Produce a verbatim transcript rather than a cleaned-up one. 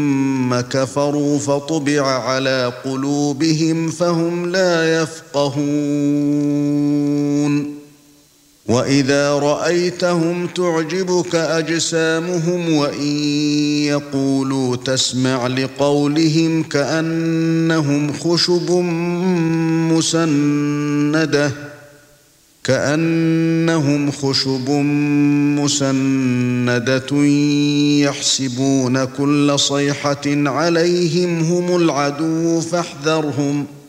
ثم كفروا فطبع على قلوبهم فهم لا يفقهون وَإِذَا رَأَيْتَهُمْ تُعْجِبُكَ أَجْسَامُهُمْ وَإِن يَقُولُوا تَسْمَعْ لِقَوْلِهِمْ كَأَنَّهُمْ خُشُبٌ مُّسَنَّدَةٌ كَأَنَّهُمْ خُشُبٌ مُّسَنَّدَةٌ يَحْسَبُونَ كُلَّ صَيْحَةٍ عَلَيْهِمْ هُمُ الْعَدُوُّ فَاحْذَرْهُمْ